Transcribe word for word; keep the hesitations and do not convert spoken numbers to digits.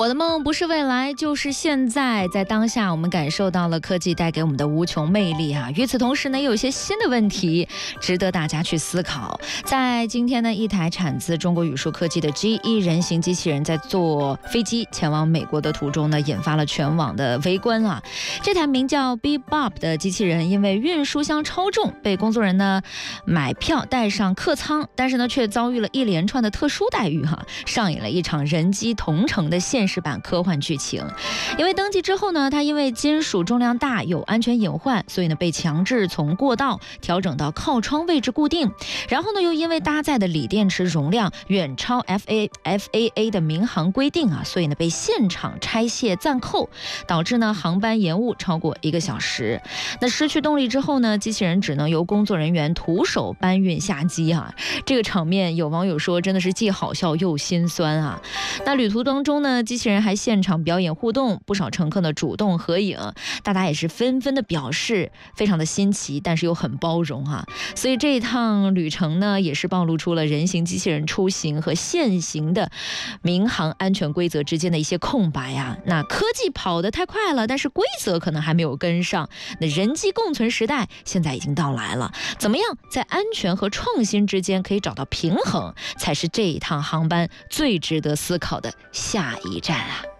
我的梦不是未来，就是现在。在当下，我们感受到了科技带给我们的无穷魅力啊。与此同时呢，也有一些新的问题值得大家去思考。在今天呢，一台产自中国宇树科技的 G 一 人形机器人在坐飞机前往美国的途中呢，引发了全网的围观啊。这台名叫 Bebop 的机器人，因为运输箱超重，被工作人呢买票带上客舱，但是呢，却遭遇了一连串的特殊待遇哈、啊，上演了一场人机同城的现实版科幻剧情。因为登记之后呢，它因为金属重量大有安全隐患，所以呢被强制从过道调整到靠窗位置固定，然后呢又因为搭载的锂电池容量远超 F A F A A 的民航规定啊，所以呢被现场拆卸暂扣，导致呢航班延误超过一个小时。那失去动力之后呢，机器人只能由工作人员徒手搬运下机啊。这个场面有网友说真的是既好笑又心酸啊。那旅途当中呢，机器人还现场表演互动，不少乘客呢主动合影，大家也是纷纷的表示非常的新奇，但是又很包容啊。所以这一趟旅程呢，也是暴露出了人形机器人出行和现行的民航安全规则之间的一些空白啊。那科技跑得太快了，但是规则可能还没有跟上。那人机共存时代现在已经到来了，怎么样在安全和创新之间可以找到平衡，才是这一趟航班最值得思考的下一站啊。